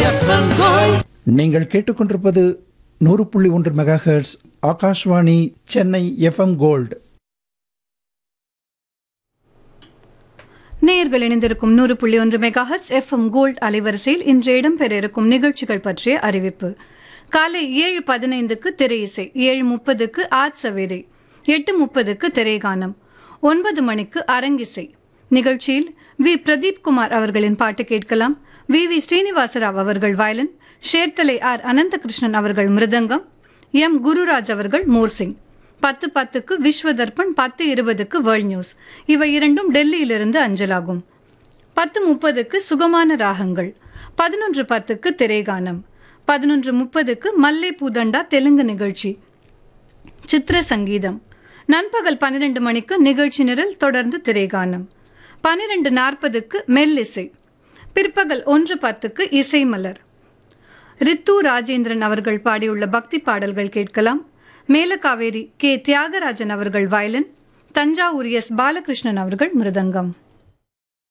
FM gold. நீங்கள் கேட்டுக்கொண்டிருப்பது 100.1 megahertz Akashvani Chennai FM gold. நேயர்கள் இணைந்திருக்கும் 100.1 மெகாஹெர்ட்ஸ் எஃப்எம் கோல்ட் அலைவரிசையில் இன்று இடம்பெற இருக்கும் நிகழ்ச்சிகள் பற்றிய அறிவிப்பு. காலை 7:15க்கு திரை இசை, 7:30க்கு ஆட் சவேரை, 8:30க்கு திரைகானம், 9 மணிக்கு அரங்கிசை. நிகழ்ச்சியில் வி பிரதீப் குமார் அவர்களின் பாட்டு கேட்கலாம். வி ஸ்ரீனிவாசராவ் அவர்கள் வயலின், ஷேர்தலை ஆர் அனந்தகிருஷ்ணன் அவர்கள் மிருதங்கம், எம் குருராஜ் அவர்கள் மோர்சிங். 10:10க்கு Vishwa Darpan, 10:20க்கு world news. இவை இரண்டும் டெல்லியிலிருந்து அஞ்சலாகும். 10:30க்கு சுகமான ராகங்கள், 11:10க்கு திரைகானம், 11:30க்கு மல்லை பூதண்டா தெலுங்கு நிகழ்ச்சி, சித்திர சங்கீதம். நண்பகல் 12 மணிக்கு நிகழ்ச்சி நிரல், தொடர்ந்து திரைகானம். 12:40க்கு மெல்லிசை. பிற்பகல் 1:10க்கு இசை மலர். ரித்து ராஜேந்திரன் அவர்கள் பாடியுள்ள பக்தி பாடல்கள் கேட்கலாம். மேலகாவேரி கே தியாகராஜன் அவர்கள் வயலின், தஞ்சாவூர் எஸ் பாலகிருஷ்ணன் அவர்கள் மிருதங்கம்.